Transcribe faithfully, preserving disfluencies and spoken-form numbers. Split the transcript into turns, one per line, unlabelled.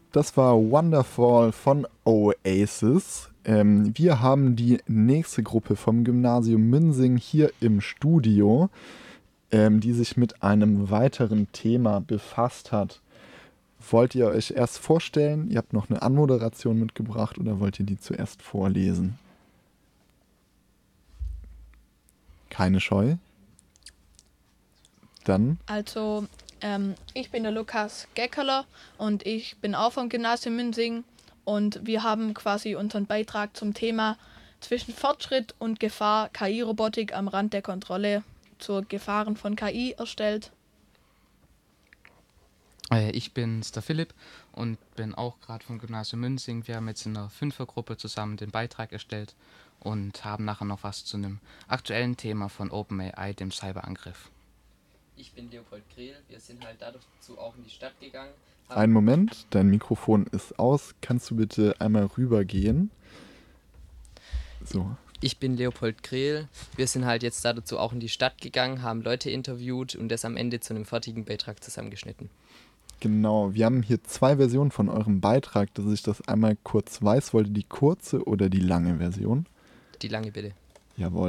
Das war Wonderfall von Oasis. Ähm, wir haben die nächste Gruppe vom Gymnasium Münsing hier im Studio, ähm, die sich mit einem weiteren Thema befasst hat. Wollt ihr euch erst vorstellen? Ihr habt noch eine Anmoderation mitgebracht oder wollt ihr die zuerst vorlesen? Keine Scheu? Dann
Also, ähm, ich bin der Lukas Geckerler und ich bin auch vom Gymnasium Münsing und wir haben quasi unseren Beitrag zum Thema zwischen Fortschritt und Gefahr K I-Robotik am Rand der Kontrolle zur Gefahren von K I erstellt.
Äh, Ich bin's, der Philipp, und bin auch gerade vom Gymnasium Münsing. Wir haben jetzt in einer Fünfergruppe zusammen den Beitrag erstellt und haben nachher noch was zu einem aktuellen Thema von OpenAI, dem Cyberangriff.
Ich bin Leopold Grehl, wir sind halt dazu auch in die Stadt gegangen.
einen Moment, dein Mikrofon ist aus. Kannst du bitte einmal rübergehen? So.
Ich bin Leopold Grehl, wir sind halt jetzt dazu auch in die Stadt gegangen, haben Leute interviewt und das am Ende zu einem fertigen Beitrag zusammengeschnitten.
Genau, wir haben hier zwei Versionen von eurem Beitrag, dass ich das einmal kurz weiß. Wollt ihr die kurze oder die lange Version?
Die lange bitte.
Jawohl.